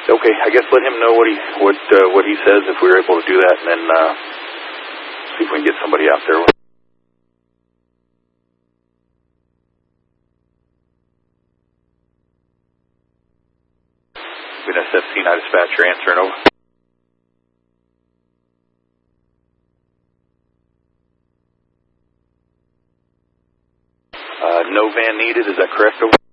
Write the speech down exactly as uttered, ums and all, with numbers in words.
Okay, I guess let him know what he what uh, what he says if we were able to do that, and then uh, see if we can get somebody out there. N S F C nine dispatcher answering over. Uh, no van needed, is that correct? Over?